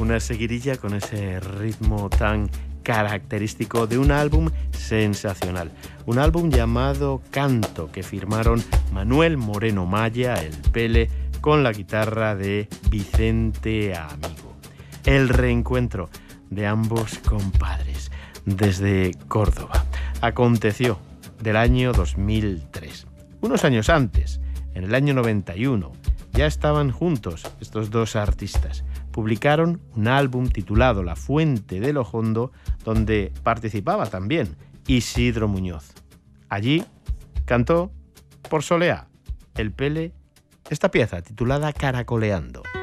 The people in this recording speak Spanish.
Una seguidilla con ese ritmo tan característico de un álbum sensacional. Un álbum llamado Canto, que firmaron Manuel Moreno Maya, el Pele, con la guitarra de Vicente Amigo. El reencuentro de ambos compadres desde Córdoba aconteció del año 2003. Unos años antes, en el año 91, ya estaban juntos estos dos artistas. Publicaron un álbum titulado La Fuente de lo Hondo, donde participaba también Isidro Muñoz. Allí cantó por Soleá el Pele esta pieza titulada Caracoleando.